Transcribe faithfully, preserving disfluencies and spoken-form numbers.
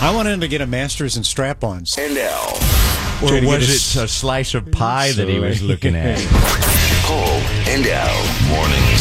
I wanted him to get a master's in strap-ons. And L. Or Try to was get it a slice of pie that he was looking at? Cole and L. Morning